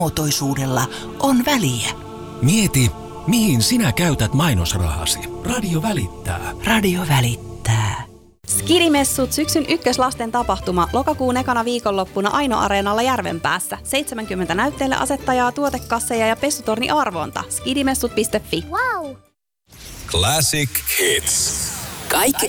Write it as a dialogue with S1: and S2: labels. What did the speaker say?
S1: Muotoisuudella on väliä.
S2: Mieti, mihin sinä käytät mainosrahasi. Radio välittää.
S1: Radio välittää.
S3: Skidimessut syksyn ykköslasten tapahtuma lokakuun ekana viikonloppuna Aino-areenalla Järvenpäässä. 70 näytteille asettajaa, tuotekasseja ja pessutorni arvonta. Skidimessut.fi.
S4: Wow!
S2: Classic Hits.
S1: Kaikki